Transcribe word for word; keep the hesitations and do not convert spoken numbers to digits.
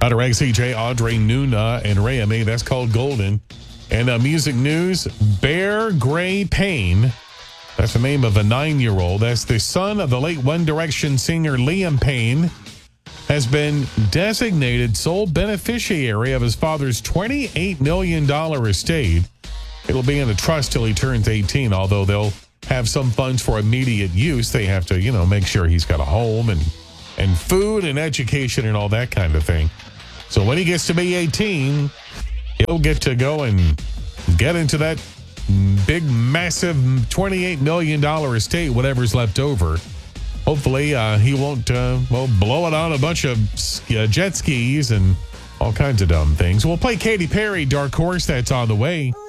Out of X C J, Audrey Nuna and Ray May. That's called Golden. And uh, music news, Bear Gray Payne. That's the name of a nine-year-old. That's the son of the late One Direction singer Liam Payne. Has been designated sole beneficiary of his father's twenty-eight million dollars estate. It'll be in a trust till he turns eighteen, although they'll have some funds for immediate use. They have to, you know, make sure he's got a home and, and food and education and all that kind of thing. So when he gets to be eighteen, he'll get to go and get into that big, massive twenty-eight million dollars estate, whatever's left over. Hopefully, uh, he won't, uh, well, blow it on a bunch of uh, jet skis and all kinds of dumb things. We'll play Katy Perry, Dark Horse. That's on the way.